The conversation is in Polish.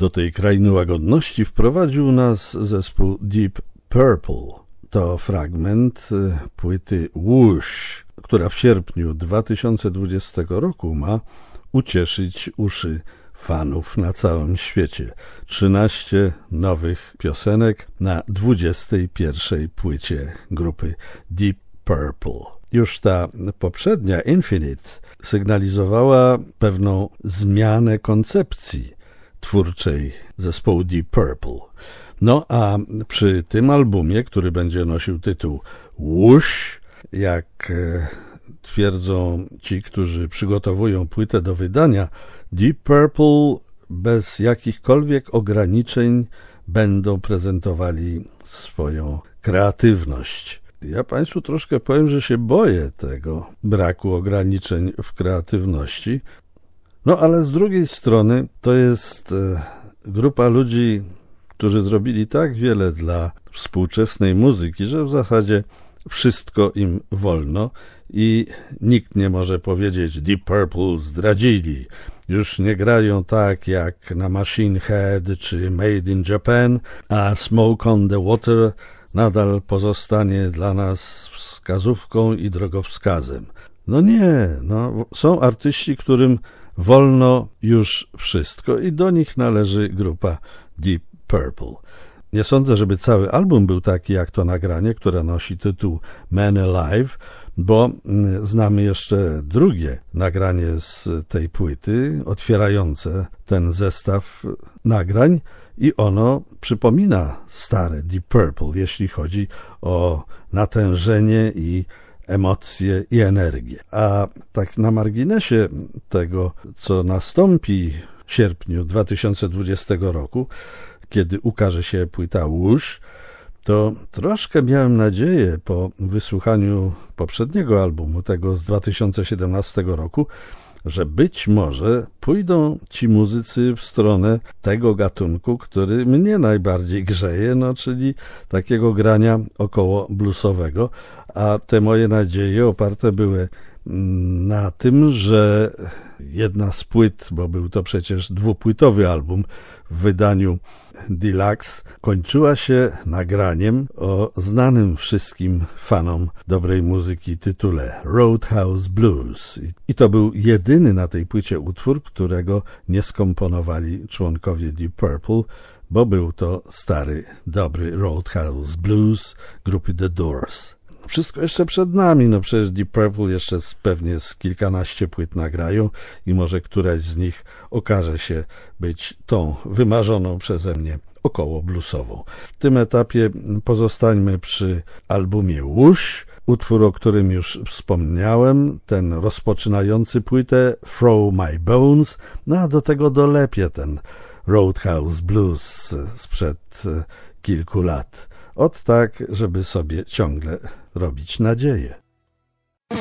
Do tej krainy łagodności wprowadził nas zespół Deep Purple. To fragment płyty Whoosh, która w sierpniu 2020 roku ma ucieszyć uszy fanów na całym świecie. 13 nowych piosenek na 21. płycie grupy Deep Purple. Już ta poprzednia Infinite sygnalizowała pewną zmianę koncepcji twórczej zespołu Deep Purple. No a przy tym albumie, który będzie nosił tytuł Whoosh, jak twierdzą ci, którzy przygotowują płytę do wydania, Deep Purple bez jakichkolwiek ograniczeń będą prezentowali swoją kreatywność. Ja Państwu troszkę powiem, że się boję tego braku ograniczeń w kreatywności. No ale z drugiej strony to jest grupa ludzi, którzy zrobili tak wiele dla współczesnej muzyki, że w zasadzie wszystko im wolno i nikt nie może powiedzieć Deep Purple zdradzili. Już nie grają tak jak na Machine Head czy Made in Japan, a Smoke on the Water nadal pozostanie dla nas wskazówką i drogowskazem. No nie, są artyści, którym wolno już wszystko i do nich należy grupa Deep Purple. Nie sądzę, żeby cały album był taki jak to nagranie, które nosi tytuł Man Alive, bo znamy jeszcze drugie nagranie z tej płyty, otwierające ten zestaw nagrań i ono przypomina stare Deep Purple, jeśli chodzi o natężenie i emocje i energię. A tak na marginesie tego, co nastąpi w sierpniu 2020 roku, kiedy ukaże się płyta Whoosh, to troszkę miałem nadzieję po wysłuchaniu poprzedniego albumu, tego z 2017 roku, że być może pójdą ci muzycy w stronę tego gatunku, który mnie najbardziej grzeje, czyli takiego grania około bluesowego, a te moje nadzieje oparte były na tym, że jedna z płyt, bo był to przecież dwupłytowy album w wydaniu Deluxe, kończyła się nagraniem o znanym wszystkim fanom dobrej muzyki tytule Roadhouse Blues. I to był jedyny na tej płycie utwór, którego nie skomponowali członkowie Deep Purple, bo był to stary, dobry Roadhouse Blues grupy The Doors. Wszystko jeszcze przed nami, przecież Deep Purple jeszcze pewnie z kilkanaście płyt nagrają i może któraś z nich okaże się być tą wymarzoną przeze mnie około bluesową. W tym etapie pozostańmy przy albumie Whoosh, utwór, o którym już wspomniałem, ten rozpoczynający płytę Throw My Bones, a do tego dolepię ten Roadhouse Blues sprzed kilku lat. Tak, żeby sobie ciągle robić nadzieję.